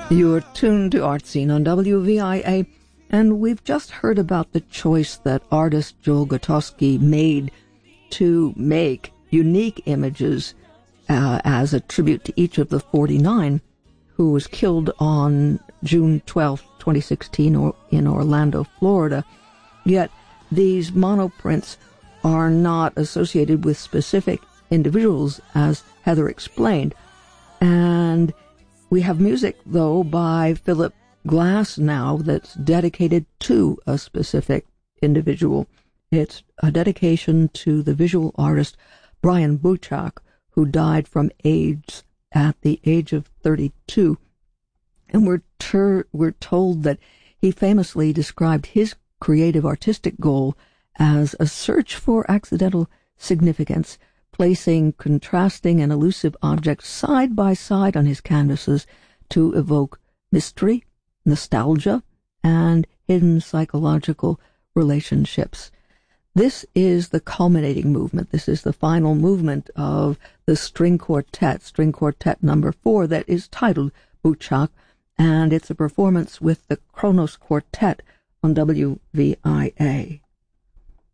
You're tuned to Art Scene on WVIA, and we've just heard about the choice that artist Joel Gutowski made to make unique images as a tribute to each of the 49 who was killed on June 12, 2016 in Orlando, Florida. Yet these monoprints are not associated with specific individuals, as Heather explained. And we have music, though, by Philip Glass now that's dedicated to a specific individual. It's a dedication to the visual artist Brian Buchak, who died from AIDS at the age of 32. And we're told that he famously described his creative artistic goal as a search for accidental significance, placing contrasting and elusive objects side by side on his canvases to evoke mystery, nostalgia, and hidden psychological relationships. This is the culminating movement. This is the final movement of the string quartet number 4, that is titled Buchak, and it's a performance with the Kronos Quartet on WVIA.